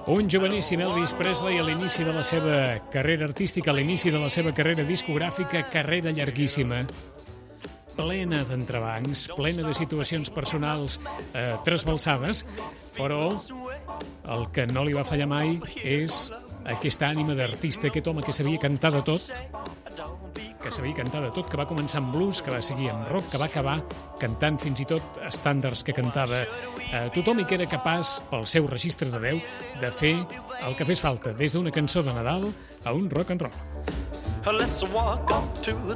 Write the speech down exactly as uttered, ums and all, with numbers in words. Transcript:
Un joveníssim Elvis Presley a l'inici de la seva carrera artística, a l'inici de la seva carrera discogràfica, carrera llarguíssima, plena d'entrebancs, plena de situacions personals eh, trasbalsades, però el que no li va fallar mai és aquesta ànima d'artista, aquest home que sabia cantar de tot, que sabia cantar de tot, que va començar amb blues, que va seguir amb rock, que va acabar cantant fins i tot estàndards que cantava eh, tothom i que era capaç, pel seu registre de veu, de fer el que fes falta, des d'una cançó de Nadal a un rock and roll. Let's walk up to